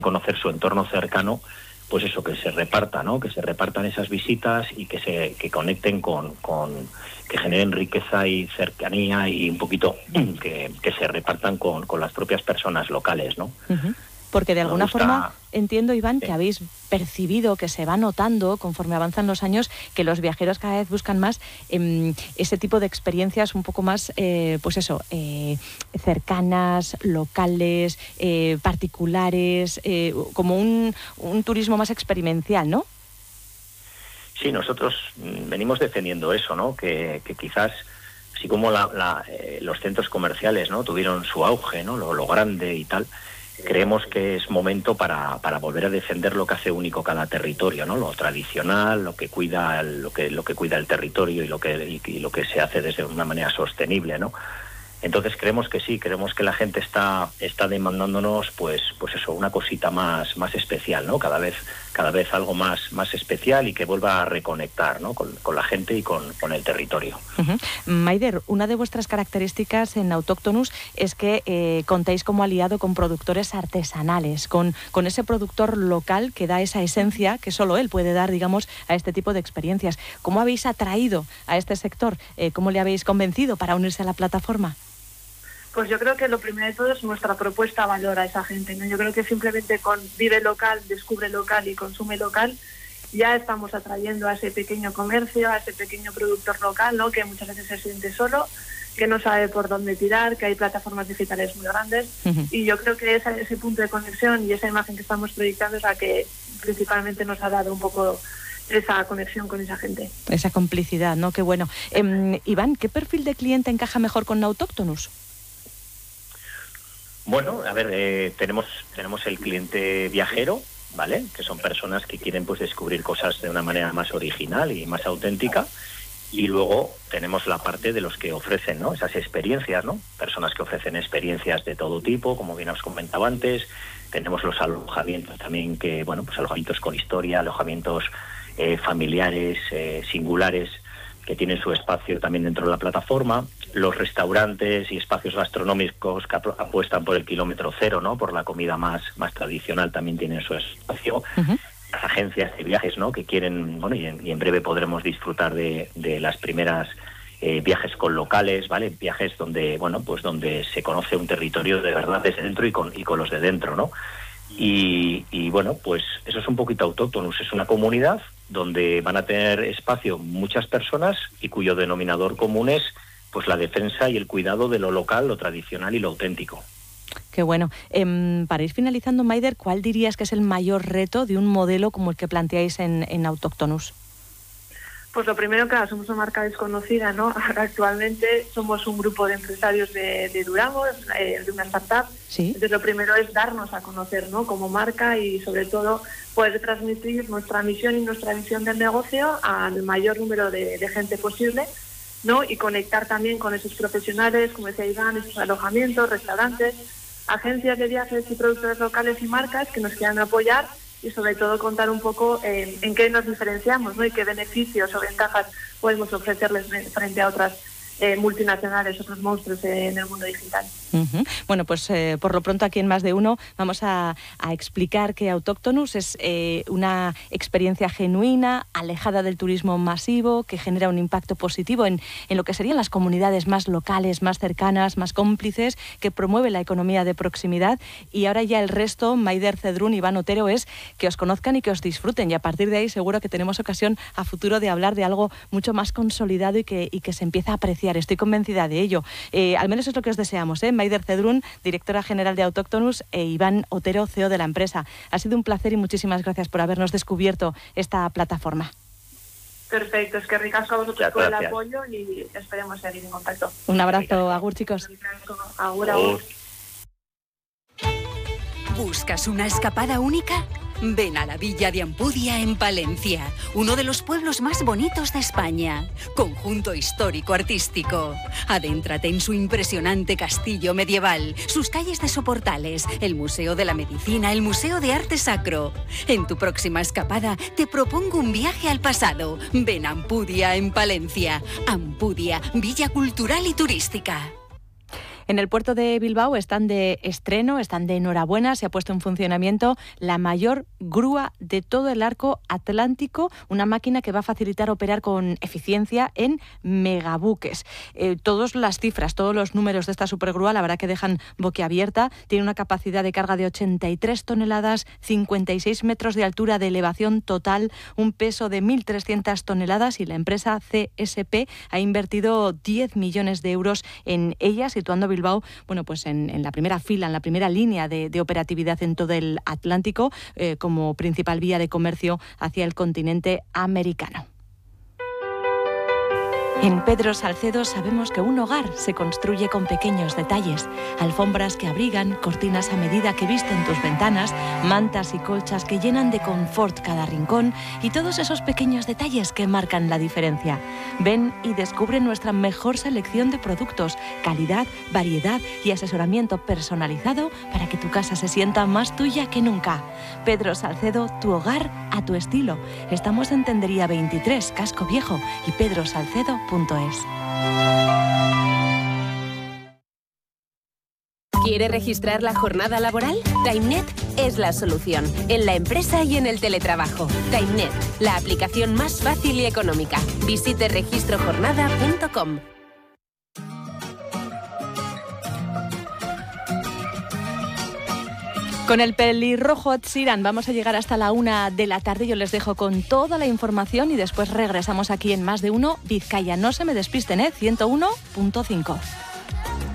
conocer su entorno cercano, pues eso, que se reparta, ¿no? Que se repartan esas visitas y que conecten que generen riqueza y cercanía y un poquito que se repartan con las propias personas locales, ¿no? Uh-huh. Porque de alguna forma entiendo, Iván, que habéis percibido, que se va notando conforme avanzan los años, que los viajeros cada vez buscan más ese tipo de experiencias un poco más, cercanas, locales, particulares, como un turismo más experiencial, ¿no? Sí, nosotros venimos defendiendo eso, ¿no? Que quizás, así como los centros comerciales, ¿no? Tuvieron su auge, ¿no? Lo grande y tal. Creemos que es momento para volver a defender lo que hace único cada territorio, ¿no? Lo tradicional, lo que cuida el territorio y lo que se hace desde una manera sostenible, ¿no? Entonces creemos que la gente está demandándonos pues eso, una cosita más especial, ¿no? Cada vez algo más especial y que vuelva a reconectar, ¿no? con la gente y con el territorio. Uh-huh. Maider, una de vuestras características en Autóctonus es que contáis como aliado con productores artesanales, con ese productor local que da esa esencia que solo él puede dar, digamos, a este tipo de experiencias. ¿Cómo habéis atraído a este sector? ¿Cómo le habéis convencido para unirse a la plataforma? Pues yo creo que lo primero de todo es nuestra propuesta valor a esa gente, ¿no? Yo creo que simplemente con vive local, descubre local y consume local ya estamos atrayendo a ese pequeño comercio, a ese pequeño productor local, ¿no? Que muchas veces se siente solo, que no sabe por dónde tirar, que hay plataformas digitales muy grandes. Uh-huh. Y yo creo que ese punto de conexión y esa imagen que estamos proyectando es la que principalmente nos ha dado un poco esa conexión con esa gente. Esa complicidad, ¿no? Qué bueno. Iván, ¿qué perfil de cliente encaja mejor con Autóctonus? Bueno, a ver, tenemos el cliente viajero, ¿vale? Que son personas que quieren pues descubrir cosas de una manera más original y más auténtica. Y luego tenemos la parte de los que ofrecen, ¿no? Esas experiencias, ¿no? Personas que ofrecen experiencias de todo tipo, como bien os comentaba antes. Tenemos los alojamientos también, pues alojamientos con historia, alojamientos familiares, singulares, que tienen su espacio también dentro de la plataforma. Los restaurantes y espacios gastronómicos que apuestan por el kilómetro cero, ¿no? Por la comida más tradicional también tienen su espacio. Uh-huh. Las agencias de viajes, ¿no? Que quieren, y en breve podremos disfrutar de las primeras viajes con locales, ¿vale? Viajes donde, donde se conoce un territorio de verdad desde dentro y con los de dentro, ¿no? Y pues eso es un poquito Autóctonus, es una comunidad donde van a tener espacio muchas personas y cuyo denominador común es pues la defensa y el cuidado de lo local, lo tradicional y lo auténtico. Qué bueno. Para ir finalizando, Maider, ¿cuál dirías que es el mayor reto de un modelo como el que planteáis en Autóctonus? Pues lo primero, claro, somos una marca desconocida, ¿no? Actualmente somos un grupo de empresarios de Durango, de una startup. Sí. Entonces lo primero es darnos a conocer, ¿no? Como marca y sobre todo poder transmitir nuestra misión y nuestra visión del negocio al mayor número de gente posible, ¿no? Y conectar también con esos profesionales, como decía Iván, esos alojamientos, restaurantes, agencias de viajes y productores locales y marcas que nos quieran apoyar y sobre todo contar un poco en qué nos diferenciamos, ¿no? Y qué beneficios o ventajas podemos ofrecerles frente a otras multinacionales, otros monstruos en el mundo digital. Uh-huh. Bueno, pues por lo pronto aquí en Más de Uno vamos a explicar que Autóctonus es una experiencia genuina, alejada del turismo masivo, que genera un impacto positivo en lo que serían las comunidades más locales, más cercanas, más cómplices, que promueve la economía de proximidad. Y ahora ya el resto, Maider Cedrún, Iván Otero, es que os conozcan y que os disfruten. Y a partir de ahí seguro que tenemos ocasión a futuro de hablar de algo mucho más consolidado y que se empieza a apreciar. Estoy convencida de ello. Al menos es lo que os deseamos, ¿eh? Maider Cedrún, directora general de Autóctonus, e Iván Otero, CEO de la empresa. Ha sido un placer y muchísimas gracias por habernos descubierto esta plataforma. Perfecto, es que ricasco a vosotros por el apoyo y esperemos seguir en contacto. Un abrazo, agur, chicos. Agur. ¿Buscas una escapada única? Ven a la Villa de Ampudia en Palencia, uno de los pueblos más bonitos de España. Conjunto histórico-artístico. Adéntrate en su impresionante castillo medieval, sus calles de soportales, el Museo de la Medicina, el Museo de Arte Sacro. En tu próxima escapada te propongo un viaje al pasado. Ven a Ampudia en Palencia. Ampudia, Villa Cultural y Turística. En el puerto de Bilbao están de estreno, están de enhorabuena. Se ha puesto en funcionamiento la mayor grúa de todo el arco atlántico, una máquina que va a facilitar operar con eficiencia en megabuques. Todas las cifras, todos los números de esta supergrúa, la verdad que dejan boquiabierta. Tiene una capacidad de carga de 83 toneladas, 56 metros de altura de elevación total, un peso de 1.300 toneladas y la empresa CSP ha invertido 10 millones de euros en ella, situando a Bilbao pues en la primera fila, en la primera línea de operatividad en todo el Atlántico, como principal vía de comercio hacia el continente americano. En Pedro Salcedo sabemos que un hogar se construye con pequeños detalles. Alfombras que abrigan, cortinas a medida que visten tus ventanas, mantas y colchas que llenan de confort cada rincón y todos esos pequeños detalles que marcan la diferencia. Ven y descubre nuestra mejor selección de productos, calidad, variedad y asesoramiento personalizado para que tu casa se sienta más tuya que nunca. Pedro Salcedo, tu hogar a tu estilo. Estamos en Tendería 23, Casco Viejo y pedrosalcedo.es. ¿Quiere registrar la jornada laboral? TimeNet es la solución, en la empresa y en el teletrabajo. TimeNet, la aplicación más fácil y económica. Visite registrojornada.com. Con el pelirrojo Ed Sheeran vamos a llegar hasta la 1 de la tarde. Yo les dejo con toda la información y después regresamos aquí en Más de Uno Vizcaya. No se me despisten, 101.5.